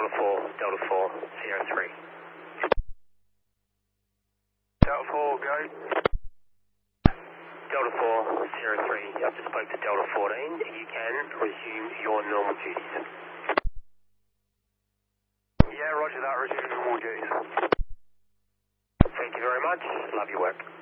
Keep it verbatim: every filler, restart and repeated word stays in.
Delta four, Delta four, Sierra three. Delta four, go. Delta four, Sierra three, I've just spoke to Delta fourteen. You can resume your normal duties. Yeah, roger that, resume normal duties. Thank you very much. Love your work.